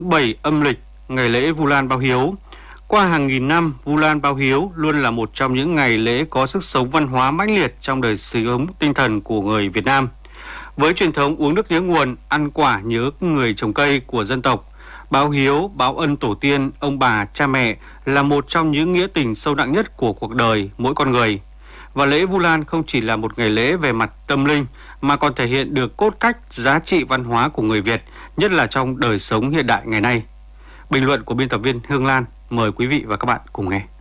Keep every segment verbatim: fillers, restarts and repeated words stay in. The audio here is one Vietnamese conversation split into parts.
bảy âm lịch, ngày lễ Vu Lan báo hiếu. Qua hàng nghìn năm, Vu Lan báo hiếu luôn là một trong những ngày lễ có sức sống văn hóa mãnh liệt trong đời sống tinh thần của người Việt Nam. Với truyền thống uống nước nhớ nguồn, ăn quả nhớ người trồng cây của dân tộc, báo hiếu, báo ân tổ tiên, ông bà, cha mẹ là một trong những nghĩa tình sâu nặng nhất của cuộc đời mỗi con người. Và lễ Vu Lan không chỉ là một ngày lễ về mặt tâm linh mà còn thể hiện được cốt cách, giá trị văn hóa của người Việt, nhất là trong đời sống hiện đại ngày nay. Bình luận của biên tập viên Hương Lan, mời quý vị và các bạn cùng nghe.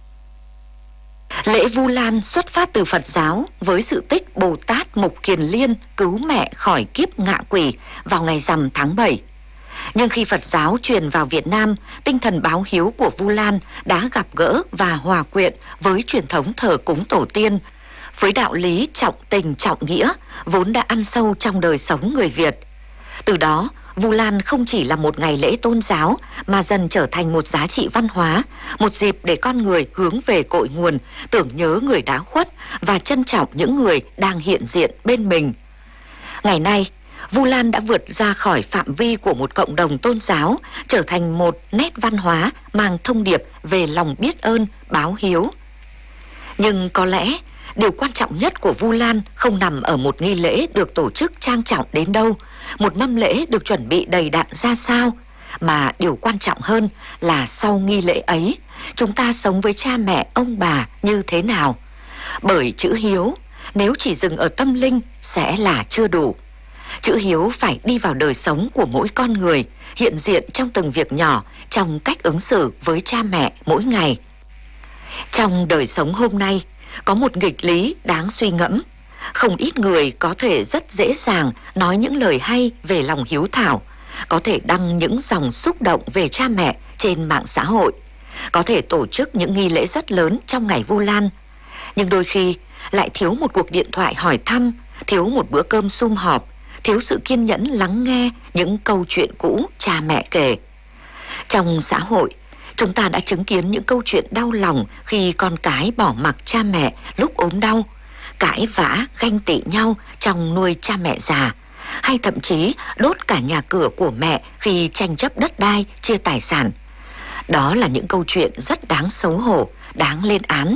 Lễ Vu Lan xuất phát từ Phật giáo với sự tích Bồ Tát Mục Kiền Liên cứu mẹ khỏi kiếp ngạ quỷ vào ngày rằm tháng bảy. Nhưng khi Phật giáo truyền vào Việt Nam, tinh thần báo hiếu của Vu Lan đã gặp gỡ và hòa quyện với truyền thống thờ cúng tổ tiên, với đạo lý trọng tình trọng nghĩa vốn đã ăn sâu trong đời sống người Việt. Từ đó, Vu Lan không chỉ là một ngày lễ tôn giáo mà dần trở thành một giá trị văn hóa, một dịp để con người hướng về cội nguồn, tưởng nhớ người đã khuất và trân trọng những người đang hiện diện bên mình. Ngày nay, Vu Lan đã vượt ra khỏi phạm vi của một cộng đồng tôn giáo, trở thành một nét văn hóa mang thông điệp về lòng biết ơn, báo hiếu. Nhưng có lẽ, điều quan trọng nhất của Vu Lan không nằm ở một nghi lễ được tổ chức trang trọng đến đâu, một mâm lễ được chuẩn bị đầy đặn ra sao, mà điều quan trọng hơn là sau nghi lễ ấy, chúng ta sống với cha mẹ, ông bà như thế nào. Bởi chữ hiếu, nếu chỉ dừng ở tâm linh sẽ là chưa đủ. Chữ hiếu phải đi vào đời sống của mỗi con người, hiện diện trong từng việc nhỏ, trong cách ứng xử với cha mẹ mỗi ngày. Trong đời sống hôm nay, có một nghịch lý đáng suy ngẫm. Không ít người có thể rất dễ dàng nói những lời hay về lòng hiếu thảo, có thể đăng những dòng xúc động về cha mẹ trên mạng xã hội, có thể tổ chức những nghi lễ rất lớn trong ngày Vu Lan. Nhưng đôi khi lại thiếu một cuộc điện thoại hỏi thăm, thiếu một bữa cơm sum họp, thiếu sự kiên nhẫn lắng nghe những câu chuyện cũ cha mẹ kể. Trong xã hội, chúng ta đã chứng kiến những câu chuyện đau lòng khi con cái bỏ mặc cha mẹ lúc ốm đau, cãi vã, ganh tị nhau trong nuôi cha mẹ già, hay thậm chí đốt cả nhà cửa của mẹ khi tranh chấp đất đai, chia tài sản. Đó là những câu chuyện rất đáng xấu hổ, đáng lên án.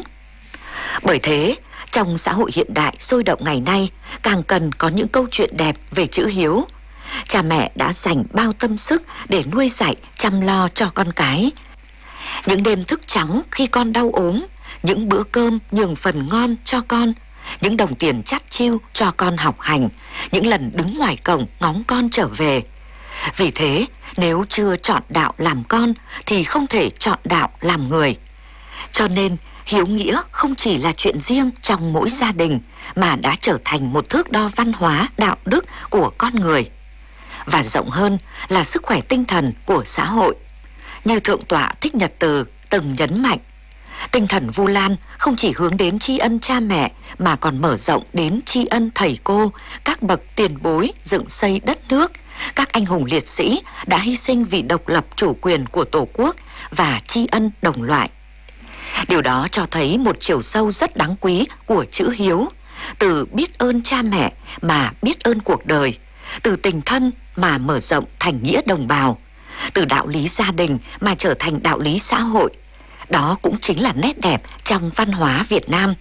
Bởi thế, trong xã hội hiện đại sôi động ngày nay, càng cần có những câu chuyện đẹp về chữ hiếu. Cha mẹ đã dành bao tâm sức để nuôi dạy, chăm lo cho con cái. Những đêm thức trắng khi con đau ốm, những bữa cơm nhường phần ngon cho con, những đồng tiền chắt chiu cho con học hành, những lần đứng ngoài cổng ngóng con trở về. Vì thế, nếu chưa chọn đạo làm con thì không thể chọn đạo làm người. Cho nên, hiếu nghĩa không chỉ là chuyện riêng trong mỗi gia đình mà đã trở thành một thước đo văn hóa, đạo đức của con người. Và rộng hơn là sức khỏe tinh thần của xã hội. Như Thượng tọa Thích Nhật Từ từng nhấn mạnh, tinh thần Vu Lan không chỉ hướng đến tri ân cha mẹ mà còn mở rộng đến tri ân thầy cô, các bậc tiền bối dựng xây đất nước, các anh hùng liệt sĩ đã hy sinh vì độc lập chủ quyền của Tổ quốc và tri ân đồng loại. Điều đó cho thấy một chiều sâu rất đáng quý của chữ hiếu, từ biết ơn cha mẹ mà biết ơn cuộc đời, từ tình thân mà mở rộng thành nghĩa đồng bào, từ đạo lý gia đình mà trở thành đạo lý xã hội. Đó cũng chính là nét đẹp trong văn hóa Việt Nam.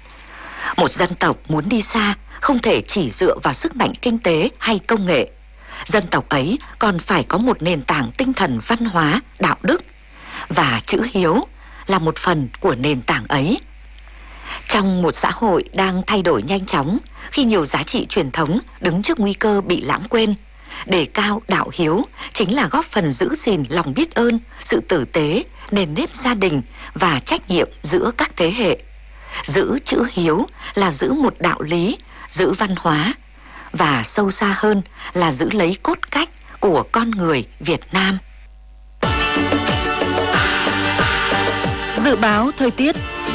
Một dân tộc muốn đi xa không thể chỉ dựa vào sức mạnh kinh tế hay công nghệ. Dân tộc ấy còn phải có một nền tảng tinh thần văn hóa, đạo đức. Và chữ hiếu là một phần của nền tảng ấy. Trong một xã hội đang thay đổi nhanh chóng, khi nhiều giá trị truyền thống đứng trước nguy cơ bị lãng quên, đề cao đạo hiếu chính là góp phần giữ gìn lòng biết ơn, sự tử tế, nền nếp gia đình và trách nhiệm giữa các thế hệ. Giữ chữ hiếu là giữ một đạo lý, giữ văn hóa, và sâu xa hơn là giữ lấy cốt cách của con người Việt Nam. Dự báo thời tiết.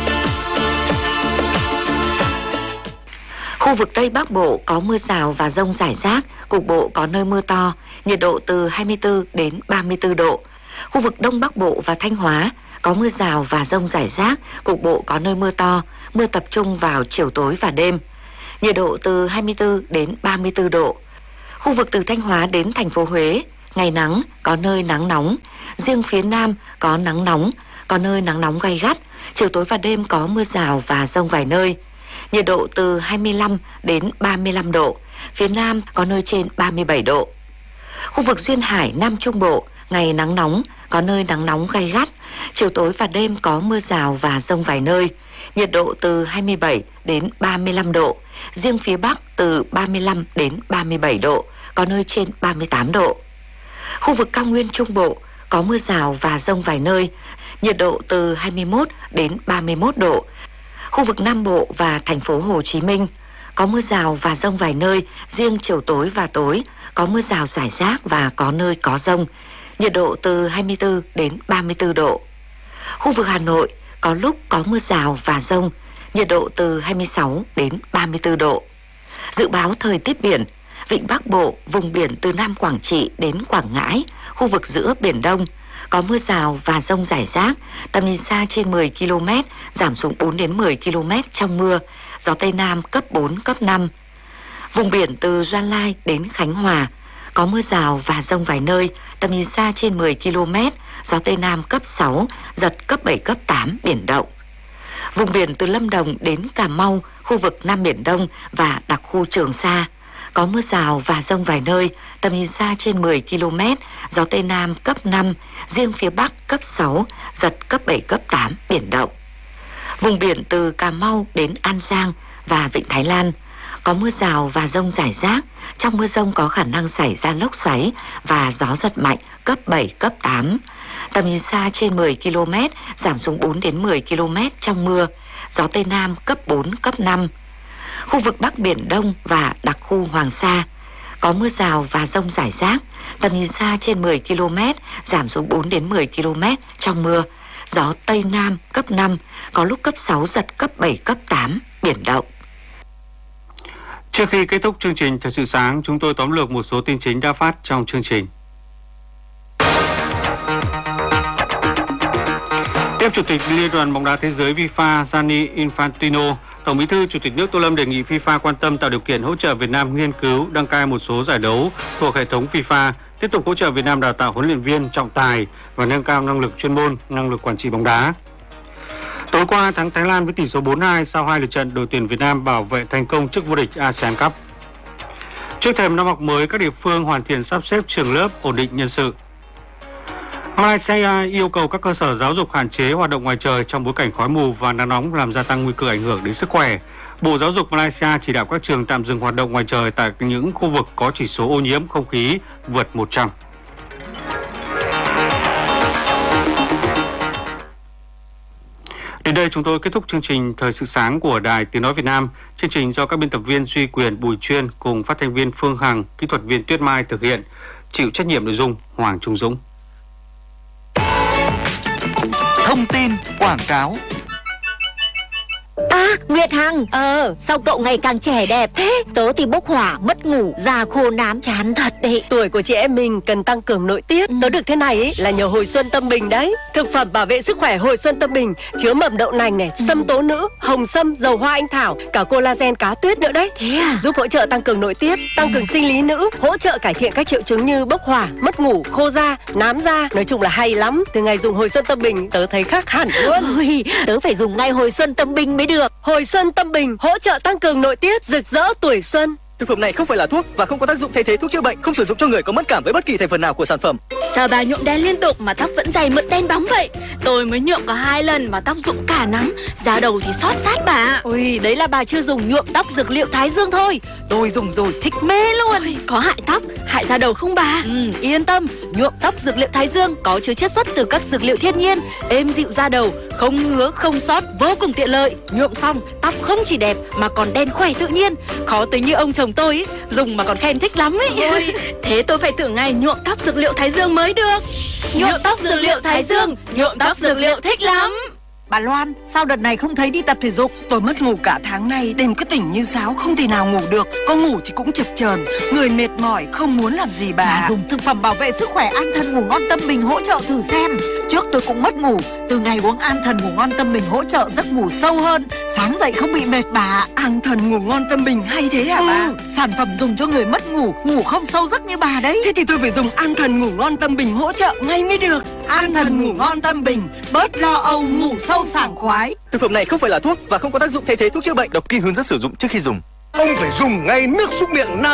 Khu vực Tây Bắc Bộ có mưa rào và dông rải rác, cục bộ có nơi mưa to, nhiệt độ từ hai mươi tư đến ba mươi tư độ. Khu vực Đông Bắc Bộ và Thanh Hóa có mưa rào và dông rải rác, cục bộ có nơi mưa to, mưa tập trung vào chiều tối và đêm. Nhiệt độ từ hai mươi tư đến ba mươi tư độ. Khu vực từ Thanh Hóa đến thành phố Huế, ngày nắng, có nơi nắng nóng. Riêng phía Nam có nắng nóng, có nơi nắng nóng gay gắt. Chiều tối và đêm có mưa rào và dông vài nơi. Nhiệt độ từ hai mươi lăm đến ba mươi lăm độ. Phía Nam có nơi trên ba mươi bảy độ. Khu vực duyên hải Nam Trung Bộ, ngày nắng nóng, có nơi nắng nóng gay gắt. Chiều tối và đêm có mưa rào và dông vài nơi. Nhiệt độ từ hai mươi bảy đến ba mươi lăm độ. Riêng phía Bắc từ ba mươi lăm đến ba mươi bảy độ, có nơi trên ba mươi tám độ. Khu vực cao nguyên Trung Bộ có mưa rào và dông vài nơi. Nhiệt độ từ hai mươi mốt đến ba mươi mốt độ. Khu vực Nam Bộ và thành phố Hồ Chí Minh có mưa rào và dông vài nơi. Riêng chiều tối và tối có mưa rào rải rác và có nơi có dông. Nhiệt độ từ hai mươi tư đến ba mươi tư độ. Khu vực Hà Nội có lúc có mưa rào và dông. Nhiệt độ từ hai mươi sáu đến ba mươi tư độ. Dự báo thời tiết biển: Vịnh Bắc Bộ, vùng biển từ Nam Quảng Trị đến Quảng Ngãi, khu vực giữa Biển Đông có mưa rào và dông rải rác, tầm nhìn xa trên mười ki lô mét, giảm xuống bốn đến mười ki lô mét trong mưa, gió Tây Nam cấp bốn, cấp năm. Vùng biển từ Gia Lai đến Khánh Hòa có mưa rào và dông vài nơi, tầm nhìn xa trên mười ki lô mét, gió Tây Nam cấp sáu, giật cấp bảy, cấp tám, biển động. Vùng biển từ Lâm Đồng đến Cà Mau, khu vực Nam Biển Đông và đặc khu Trường Sa có mưa rào và dông vài nơi, tầm nhìn xa trên mười ki lô mét, gió Tây Nam cấp năm, riêng phía Bắc cấp sáu, giật cấp bảy, cấp tám, biển động. Vùng biển từ Cà Mau đến An Giang và Vịnh Thái Lan có mưa rào và dông rải rác. Trong mưa dông có khả năng xảy ra lốc xoáy và gió giật mạnh cấp bảy, cấp tám. Tầm nhìn xa trên mười ki lô mét, giảm xuống bốn đến mười ki lô mét trong mưa, gió Tây Nam cấp bốn, cấp năm. Khu vực Bắc Biển Đông và đặc khu Hoàng Sa có mưa rào và dông rải rác, tầm nhìn xa trên mười ki lô mét, giảm xuống bốn đến mười ki lô mét trong mưa, gió Tây Nam cấp năm, có lúc cấp sáu, giật cấp bảy, cấp tám, biển động. Trước khi kết thúc chương trình Thời sự sáng, chúng tôi tóm lược một số tin chính đã phát trong chương trình. Tiếp Chủ tịch Liên đoàn bóng đá thế giới FIFA Gianni Infantino, Tổng Bí thư Chủ tịch nước Tô Lâm đề nghị FIFA quan tâm tạo điều kiện hỗ trợ Việt Nam nghiên cứu, đăng cai một số giải đấu thuộc hệ thống FIFA, tiếp tục hỗ trợ Việt Nam đào tạo huấn luyện viên trọng tài và nâng cao năng lực chuyên môn, năng lực quản trị bóng đá. Tối qua thắng Thái Lan với tỷ số bốn hai sau hai lượt trận, đội tuyển Việt Nam bảo vệ thành công chức vô địch a sê an Cup. Trước thềm năm học mới, các địa phương hoàn thiện sắp xếp trường lớp, ổn định nhân sự. Malaysia yêu cầu các cơ sở giáo dục hạn chế hoạt động ngoài trời trong bối cảnh khói mù và nắng nóng làm gia tăng nguy cơ ảnh hưởng đến sức khỏe. Bộ Giáo dục Malaysia chỉ đạo các trường tạm dừng hoạt động ngoài trời tại những khu vực có chỉ số ô nhiễm không khí vượt một trăm. Đến đây chúng tôi kết thúc chương trình Thời sự sáng của Đài Tiếng Nói Việt Nam. Chương trình do các biên tập viên Duy Quyền, Bùi Chuyên cùng phát thanh viên Phương Hằng, kỹ thuật viên Tuyết Mai thực hiện. Chịu trách nhiệm nội dung Hoàng Trung Dũng. Thông tin quảng cáo. À, Nguyệt Hằng, ờ, sao cậu ngày càng trẻ đẹp thế? Tớ thì bốc hỏa, mất ngủ, da khô nám, chán thật đấy. Tuổi của chị em mình cần tăng cường nội tiết. ừ. Tớ được thế này ấy là nhờ Hồi Xuân Tâm Bình đấy. Thực phẩm bảo vệ sức khỏe Hồi Xuân Tâm Bình chứa mầm đậu nành này, ừ. sâm tố nữ, hồng sâm, dầu hoa anh thảo, cả collagen cá tuyết nữa đấy. Thế à? Giúp hỗ trợ tăng cường nội tiết, tăng cường sinh lý nữ, hỗ trợ cải thiện các triệu chứng như bốc hỏa, mất ngủ, khô da, nám da. Nói chung là hay lắm. Từ ngày dùng Hồi Xuân Tâm Bình tớ thấy khác hẳn luôn. Ôi, tớ phải dùng ngay Hồi Xuân Tâm Bình mới được. Hồi Xuân Tâm Bình hỗ trợ tăng cường nội tiết, rực rỡ tuổi xuân. Thực phẩm này không phải là thuốc và không có tác dụng thay thế thuốc chữa bệnh, không sử dụng cho người có mất cảm với bất kỳ thành phần nào của sản phẩm. Sao bà nhuộm đen liên tục mà tóc vẫn dày mượt đen bóng vậy? Tôi mới nhuộm có hai lần mà tóc rụng cả nắm, da đầu thì xót sát bà. Ôi, đấy là bà chưa dùng nhuộm tóc dược liệu Thái Dương thôi. Tôi dùng rồi thích mê luôn. Ôi, có hại tóc, hại da đầu không bà? Ừ, yên tâm, nhuộm tóc dược liệu Thái Dương có chứa chiết xuất từ các dược liệu thiên nhiên, êm dịu da đầu, không ngứa, không xót, vô cùng tiện lợi. Nhuộm xong, tóc không chỉ đẹp mà còn đen khỏe tự nhiên. Khó tính như ông chồng tôi ý, dùng mà còn khen thích lắm ấy. Ôi, thế tôi phải thử ngay nhuộm tóc dược liệu Thái Dương mới được. Nhuộm tóc dược liệu Thái Dương, nhuộm tóc dược liệu thích lắm. Bà Loan, sao đợt này không thấy đi tập thể dục? Tôi mất ngủ cả tháng nay, đêm cứ tỉnh như sáo, không thể nào ngủ được. Có ngủ thì cũng chập chờn, người mệt mỏi, không muốn làm gì bà. Bà dùng thực phẩm bảo vệ sức khỏe An Thần Ngủ Ngon Tâm Bình hỗ trợ thử xem. Trước tôi cũng mất ngủ. Từ ngày uống An Thần Ngủ Ngon Tâm Bình hỗ trợ giấc ngủ sâu hơn, sáng dậy không bị mệt bà ạ. An Thần Ngủ Ngon Tâm Bình hay thế hả Ừ, bà? sản phẩm dùng cho người mất ngủ, ngủ không sâu giấc như bà đấy. Thế thì tôi phải dùng An Thần Ngủ Ngon Tâm Bình hỗ trợ ngay mới được. An Thần Ngủ Ngon Tâm Bình, bớt lo âu, ngủ sâu sảng khoái. Thực phẩm này không phải là thuốc và không có tác dụng thay thế thuốc chữa bệnh. Đọc kỹ hướng dẫn sử dụng trước khi dùng. Ông phải dùng ngay nước súc miệng